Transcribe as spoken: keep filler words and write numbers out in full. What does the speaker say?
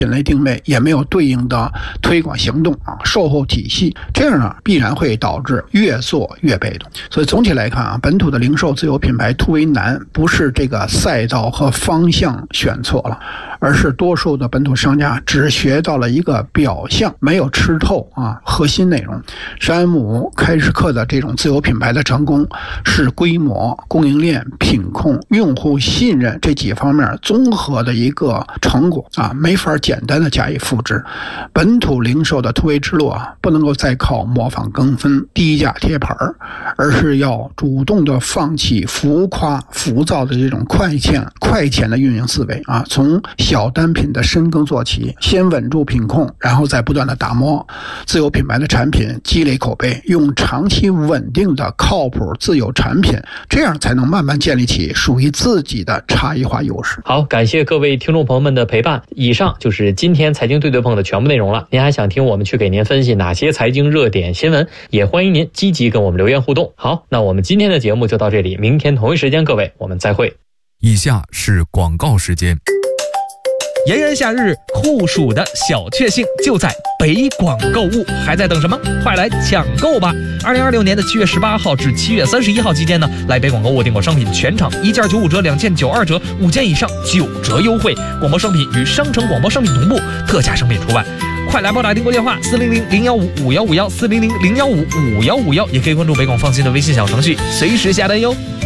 品类定位，也没有对应的推广行动啊，售后体系，这样呢必然会导致越做越被动。所以总体来看啊，本土的零售自有品牌突围难，不是这个赛道和方向选错了，而是多数的本土商家只学到了一个表象，没有吃透啊核心内容。山姆开市客的这种自有品牌的成功，是规模、供应链、品控、用户信任这几方面综合的一个成果啊，没法简单的加以复制。本土零售的突围之路啊，不能够再靠模仿跟风、低价贴牌，而是要主动的放弃浮夸浮躁的这种快钱快钱的运营思维啊，从小单品的深耕做起，先稳住品控，然后再不断的打磨自有品牌的产品，积累口碑，用长期稳定的靠谱自有产品，这样才能慢慢建立起属于自己的差异化优势。 好，感谢各位听众朋友们的陪伴，以上就是今天财经对对碰的全部内容了。您还想听我们去给您分析哪些财经热点新闻，也欢迎您积极跟我们留言互动。好，那我们今天的节目就到这里，明天同一时间各位我们再会。 以下是广告时间。 炎炎夏日，酷暑的小确幸就在北广购物，还在等什么？快来抢购吧！二零二六年的七月十八号至七月三十一号期间呢，来北广购物订购商品全场一件九五折，两件九二折，五件以上九折优惠。广播商品与商城广播商品同步，特价商品除外。快来拨打订购电话四零零零幺五五幺五幺四零零零幺五五幺五幺，也可以关注北广放心的微信小程序，随时下单哟。